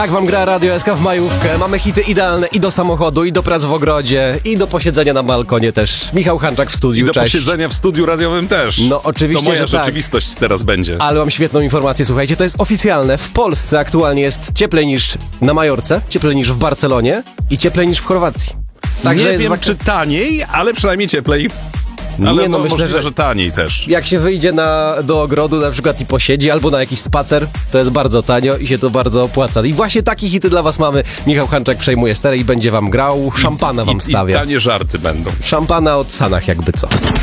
Tak wam gra Radio SK w majówkę. Mamy hity idealne i do samochodu, i do prac w ogrodzie, i do posiedzenia na balkonie też. Michał Hanczak w studiu, I do cześć. posiedzenia w studiu radiowym też. No oczywiście, To moja że tak. rzeczywistość teraz będzie. Ale mam świetną informację, słuchajcie, to jest oficjalne. W Polsce aktualnie jest cieplej niż na Majorce, cieplej niż w Barcelonie i cieplej niż w Chorwacji. Nie jest wiem, czy taniej, ale przynajmniej cieplej. Ale no, myślę, możliwe, że że taniej też. jak się wyjdzie do ogrodu na przykład i posiedzi, albo na jakiś spacer, to jest bardzo tanio i się to bardzo opłaca. I właśnie takie hity dla was mamy. Michał Hanczak przejmuje stery i będzie wam grał, szampana wam I stawia. tanie żarty będą. Szampana od Sanach jakby co.